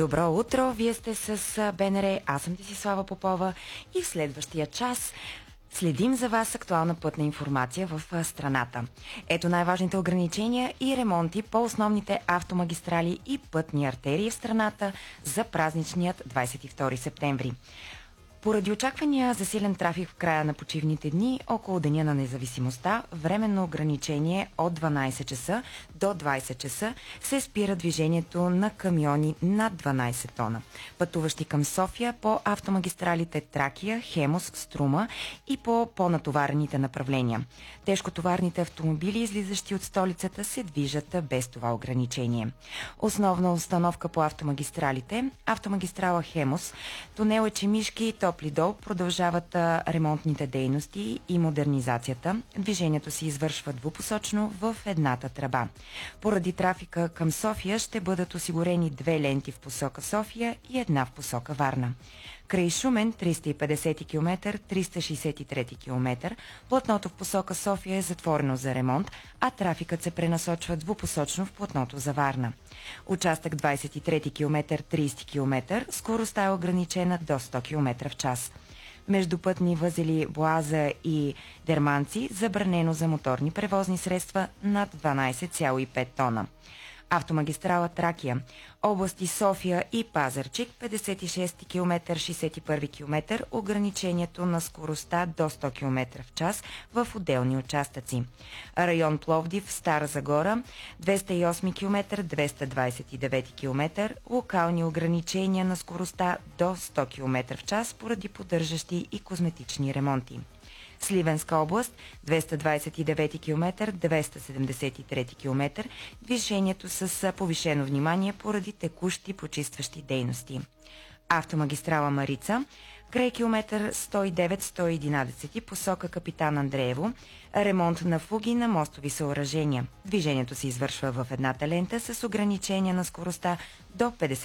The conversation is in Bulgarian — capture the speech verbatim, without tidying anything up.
Добро утро! Вие сте с БНР, аз съм Десислава Попова и в следващия час следим за вас актуална пътна информация в страната. Ето най-важните ограничения и ремонти по основните автомагистрали и пътни артерии в страната за празничният двадесет и втори септември. Поради очаквания засилен трафик в края на почивните дни, около Деня на независимостта, временно ограничение от дванадесет часа до двадесет часа се спира движението на камиони над дванадесет тона, пътуващи към София по автомагистралите Тракия, Хемус, Струма и по по-натоварените направления. Тежкотоварните автомобили, излизащи от столицата, се движат без това ограничение. Основна установка по автомагистралите – автомагистрала Хемус, тунел Ечемишки, Топли дол продължават ремонтните дейности и модернизацията. Движението се извършва двупосочно в едната тръба. Поради трафика към София ще бъдат осигурени две ленти в посока София и една в посока Варна. Край Шумен триста и петдесети километър, триста шейсет и трети километър, платното в посока София е затворено за ремонт, а трафикът се пренасочва двупосочно в платното за Варна. Участък двадесет и трети километър, тридесети километър, скоростта е ограничена до сто километра в час. Междупътни възели Боаза и Дерманци забранено за моторни превозни средства над дванадесет цяло и пет тона. Автомагистрала Тракия, области София и Пазарджик, петдесет и шести километър, шейсет и първи километър, ограничението на скоростта до сто километра в час в отделни участъци. Район Пловдив, Стара Загора, двеста и осми километър, двеста двадесет и девети километър, локални ограничения на скоростта до сто километра в час поради поддържащи и козметични ремонти. Сливенска област, двеста двадесет и девети километър, двеста седемдесет и трети километър, движението с повишено внимание поради текущи почистващи дейности. Автомагистрала Марица, край километър сто и девет сто и единадесет, посока Капитан Андреево, ремонт на фуги на мостови съоръжения. Движението се извършва в едната лента с ограничение на скоростта до петдесет